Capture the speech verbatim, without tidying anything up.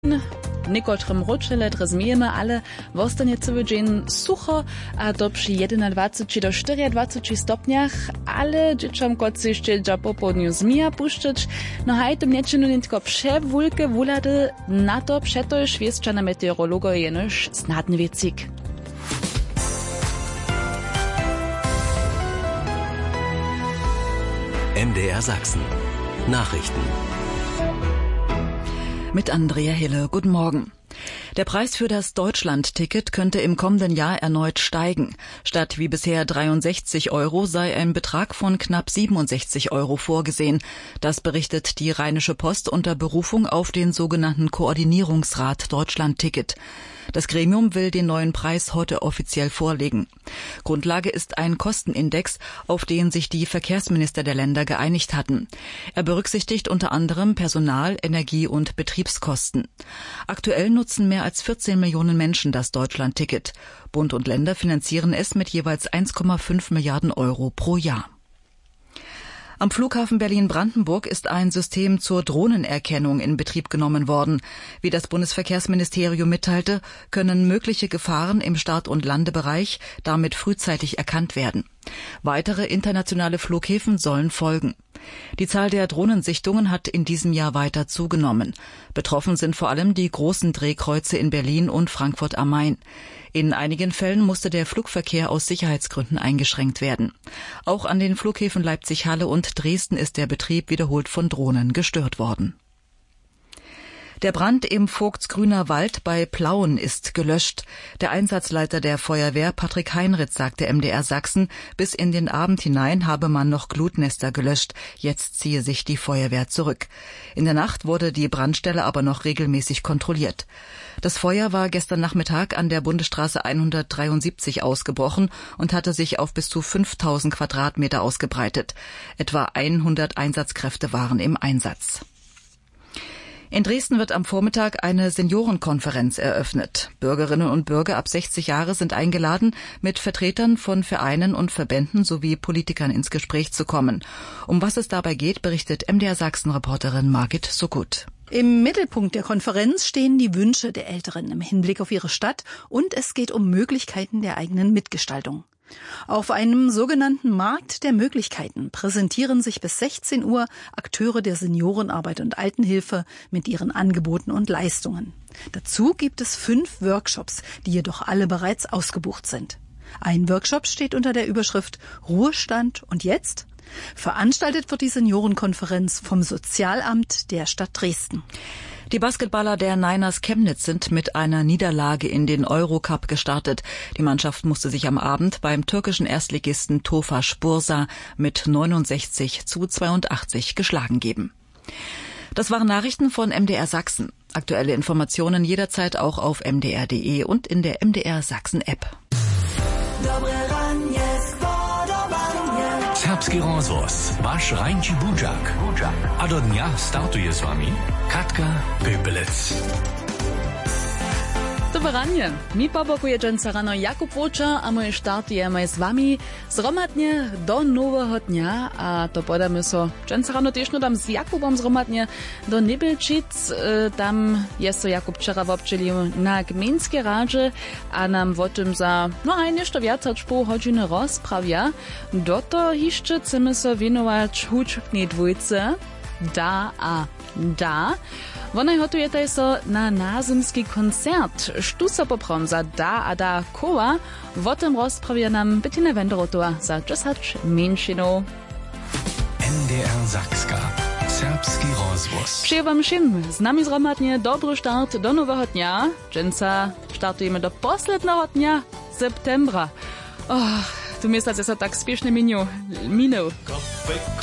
Niekoľtrym ročele drezmiemy, ale wostanie cały dzień sucho, a to przy jedenadwaceti do czterdziestych stopniach, ale dzieciom kocy jeszcze za po południu zmija puszczyć. No haj, to mnieczeno nie tylko przewulke wulady, na to przeto już wieszczana meteorologo jenoż snadny wiecik. M D R Sachsen. Nachrichten. Mit Andrea Hille. Guten Morgen. Der Preis für das Deutschland-Ticket könnte im kommenden Jahr erneut steigen. Statt wie bisher dreiundsechzig Euro sei ein Betrag von knapp siebenundsechzig Euro vorgesehen. Das berichtet die Rheinische Post unter Berufung auf den sogenannten Koordinierungsrat Deutschland-Ticket. Das Gremium will den neuen Preis heute offiziell vorlegen. Grundlage ist ein Kostenindex, auf den sich die Verkehrsminister der Länder geeinigt hatten. Er berücksichtigt unter anderem Personal-, Energie- und Betriebskosten. Aktuell nutzen mehr als vierzehn Millionen Menschen das Deutschland-Ticket. Bund und Länder finanzieren es mit jeweils eins Komma fünf Milliarden Euro pro Jahr. Am Flughafen Berlin-Brandenburg ist ein System zur Drohnenerkennung in Betrieb genommen worden. Wie das Bundesverkehrsministerium mitteilte, können mögliche Gefahren im Start- und Landebereich damit frühzeitig erkannt werden. Weitere internationale Flughäfen sollen folgen. Die Zahl der Drohnensichtungen hat in diesem Jahr weiter zugenommen. Betroffen sind vor allem die großen Drehkreuze in Berlin und Frankfurt am Main. In einigen Fällen musste der Flugverkehr aus Sicherheitsgründen eingeschränkt werden. Auch an den Flughäfen Leipzig-Halle und Dresden ist der Betrieb wiederholt von Drohnen gestört worden. Der Brand im Vogtsgrüner Wald bei Plauen ist gelöscht. Der Einsatzleiter der Feuerwehr, Patrick Heinritz, sagte M D R Sachsen, bis in den Abend hinein habe man noch Glutnester gelöscht. Jetzt ziehe sich die Feuerwehr zurück. In der Nacht wurde die Brandstelle aber noch regelmäßig kontrolliert. Das Feuer war gestern Nachmittag an der Bundesstraße hundertdreiundsiebzig ausgebrochen und hatte sich auf bis zu fünftausend Quadratmeter ausgebreitet. Etwa hundert Einsatzkräfte waren im Einsatz. In Dresden wird am Vormittag eine Seniorenkonferenz eröffnet. Bürgerinnen und Bürger ab sechzig Jahre sind eingeladen, mit Vertretern von Vereinen und Verbänden sowie Politikern ins Gespräch zu kommen. Um was es dabei geht, berichtet M D R Sachsen-Reporterin Margit Suckut. Im Mittelpunkt der Konferenz stehen die Wünsche der Älteren im Hinblick auf ihre Stadt und es geht um Möglichkeiten der eigenen Mitgestaltung. Auf einem sogenannten Markt der Möglichkeiten präsentieren sich bis sechzehn Uhr Akteure der Seniorenarbeit und Altenhilfe mit ihren Angeboten und Leistungen. Dazu gibt es fünf Workshops, die jedoch alle bereits ausgebucht sind. Ein Workshop steht unter der Überschrift Ruhestand und jetzt? Veranstaltet wird die Seniorenkonferenz vom Sozialamt der Stadt Dresden. Die Basketballer der Niners Chemnitz sind mit einer Niederlage in den Eurocup gestartet. Die Mannschaft musste sich am Abend beim türkischen Erstligisten Tofaş Bursa mit neunundsechzig zu zweiundachtzig geschlagen geben. Das waren Nachrichten von M D R Sachsen. Aktuelle Informationen jederzeit auch auf m d r punkt d e und in der M D R Sachsen App. Serbski rozvoz, vaš Rajnči Budžak. A do dňa startuje s vami Katka Pöpelec. Dobre ranie. Mi pobokuje dżęca rano Jakub Woča, a my startujemy z wami zromadnie do nowego dnia, a to podamy so dżęca rano też no tam z Jakubom zromadnie do Nibelčic. Tam jest so Jakub wczera wobczylił na gmińskie radzie, a nam o tym za no a jeszcze więcej od pół godziny rozprawia. Do to jeszcze chcemy so wienować huczbnej dwójce Da a Da. Wonaj hotujete so na nazymski koncert. Štu so poprom za Da a Da koła. O tym rozprawia nam Bettina Wenderotowa za dziesięć minut. M D R Sakska. Serbski rozvoz. Przyję wam všim z nami zromadnie dobry start do nowego dnia. Dżęca startujemy do poslednego dnia septembra. Oh, tu myślę, że so tak spiesznie minął.